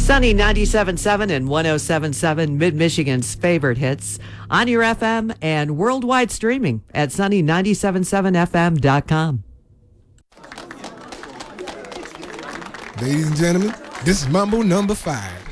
Sunny 97.7 and 107.7, Mid-Michigan's favorite hits on your FM and worldwide streaming at sunny977fm.com. Ladies and gentlemen, this is Mambo number 5.